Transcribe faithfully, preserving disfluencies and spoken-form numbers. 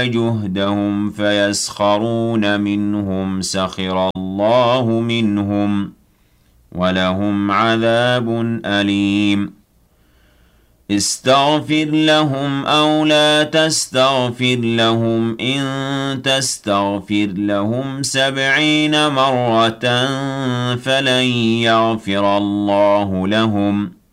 جهدهم فيسخرون منهم سخر الله منهم ولهم عذاب أليم استغفر لهم أو لا تستغفر لهم إن تستغفر لهم سبعين مرة فلن يغفر الله لهم